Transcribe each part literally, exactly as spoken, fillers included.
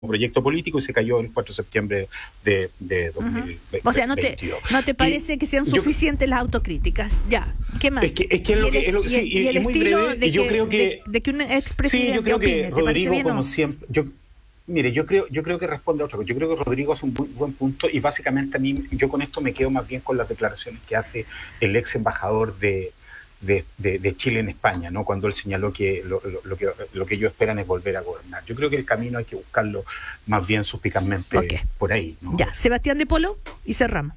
proyecto político y se cayó el cuatro de septiembre de, de dos mil veintidós. Uh-huh. O sea, ¿no te, ¿no te parece y que sean suficientes yo, las autocríticas? Ya, ¿qué más? Es que es, que es lo que... Es lo, sí, y, y, y muy breve, de y yo que, creo que... De, de que un expresidente Sí, yo creo opine, que Rodrigo, como no? siempre... Yo, mire, yo creo, yo creo que responde a otra cosa. Yo creo que Rodrigo hace un muy buen punto y básicamente a mí, yo con esto me quedo más bien con las declaraciones que hace el ex embajador de... De, de, de Chile en España, ¿no? Cuando él señaló que lo, lo, lo que lo que ellos esperan es volver a gobernar. Yo creo que el camino hay que buscarlo más bien suspicazmente okay. por ahí, ¿no? Ya, Sebastián de Polo y cerramos.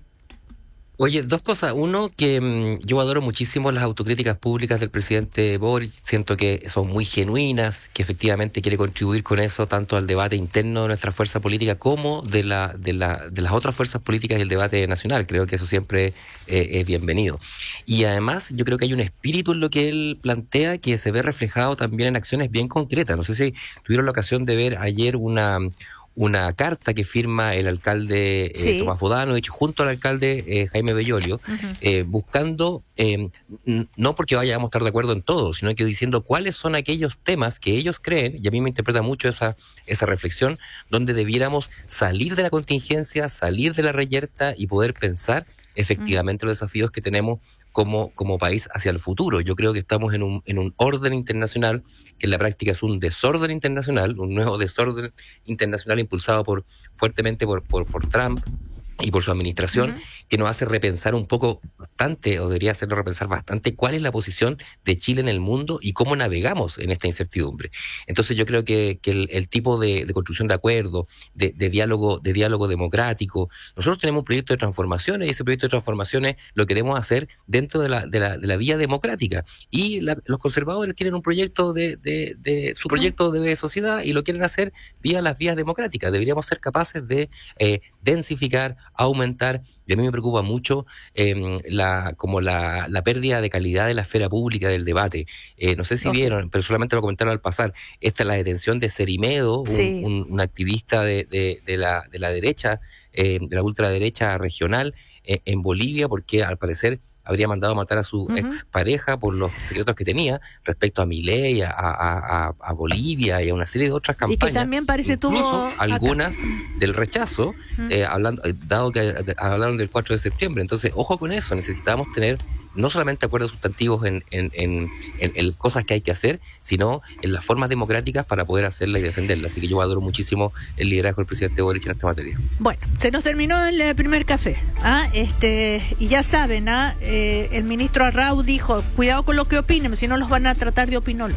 Oye, dos cosas. Uno, que mmm, yo adoro muchísimo las autocríticas públicas del presidente Boric. Siento que son muy genuinas, que efectivamente quiere contribuir con eso tanto al debate interno de nuestra fuerza política como de la de la de las otras fuerzas políticas y el debate nacional. Creo que eso siempre eh, es bienvenido. Y además, yo creo que hay un espíritu en lo que él plantea que se ve reflejado también en acciones bien concretas. No sé si tuvieron la ocasión de ver ayer una... una carta que firma el alcalde eh, sí. Tomás Bodanovich junto al alcalde eh, Jaime Bellolio, uh-huh. eh, buscando, eh, n- no porque vayamos a estar de acuerdo en todo, sino que diciendo cuáles son aquellos temas que ellos creen, y a mí me interpreta mucho esa, esa reflexión, donde debiéramos salir de la contingencia, salir de la reyerta y poder pensar efectivamente uh-huh. los desafíos que tenemos como, como país hacia el futuro. Yo creo que estamos en un, en un orden internacional que en la práctica es un desorden internacional, un nuevo desorden internacional impulsado por fuertemente por, por, por Trump y por su administración, uh-huh. que nos hace repensar un poco bastante, o debería hacernos repensar bastante, cuál es la posición de Chile en el mundo y cómo navegamos en esta incertidumbre. Entonces yo creo que, que el, el tipo de, de construcción de acuerdo, de, de diálogo, de diálogo democrático, nosotros tenemos un proyecto de transformaciones y ese proyecto de transformaciones lo queremos hacer dentro de la, de la, de la vía democrática. Y la, los conservadores tienen un proyecto de, de, de su proyecto de sociedad y lo quieren hacer vía las vías democráticas. Deberíamos ser capaces de eh, densificar, aumentar, y a mí me preocupa mucho eh, la como la, la pérdida de calidad de la esfera pública del debate. Eh, no sé si okay. vieron, pero solamente para comentarlo al pasar, esta es la detención de Cerimedo, sí. un, un, un activista de, de, de, la, de la derecha, eh, de la ultraderecha regional eh, en Bolivia, porque al parecer habría mandado a matar a su uh-huh. expareja por los secretos que tenía respecto a Milei, a, a, a, a Bolivia y a una serie de otras campañas. Y que también parece incluso tuvo algunas acá. Del rechazo, uh-huh. eh, hablando, dado que de, hablaron del cuatro de septiembre. Entonces, ojo con eso, necesitamos tener no solamente acuerdos sustantivos en, en, en, en, en cosas que hay que hacer, sino en las formas democráticas para poder hacerla y defenderla. Así que yo adoro muchísimo el liderazgo del presidente Boric en esta materia. Bueno, se nos terminó el primer café. ¿ah? este Y ya saben, ¿ah? eh, el ministro Arrau dijo, cuidado con lo que opinen, si no los van a tratar de opinólogos.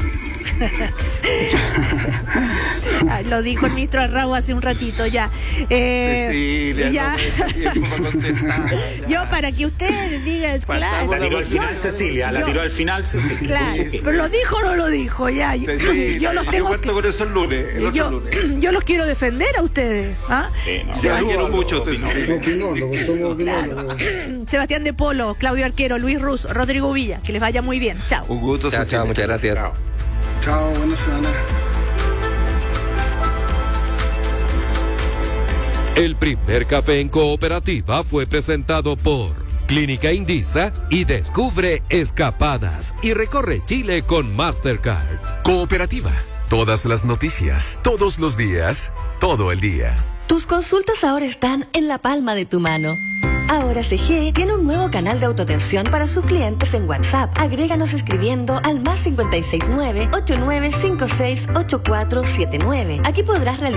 Lo dijo el ministro Arrau hace un ratito ya. Eh, Cecilia, ya. No contestar, ya. Yo para que usted diga claro, la tiró al final yo, Cecilia, la yo, tiró al final Cecilia. Claro, sí, sí. Pero lo dijo o no lo dijo ya. Cecilia, yo los tengo. Yo que, con eso el lunes, el yo, otro lunes. Yo los quiero defender a ustedes. ¿ah? Sí, no, Se quiero mucho ustedes. Claro. Sebastián de Polo, Claudio Arquero, Luis Ruz, Rodrigo Villa, que les vaya muy bien. Chao. Un gusto, chao, chao, muchas gracias. Chao. Chao, buena semana. El primer café en Cooperativa fue presentado por Clínica Indisa y descubre escapadas y recorre Chile con Mastercard. Cooperativa, todas las noticias, todos los días, todo el día. Tus consultas ahora están en la palma de tu mano. Ahora C G tiene un nuevo canal de autoatención para sus clientes en WhatsApp. Agréganos escribiendo al más cinco seis nueve, ocho nueve cinco seis, ocho cuatro siete nueve. Aquí podrás realizar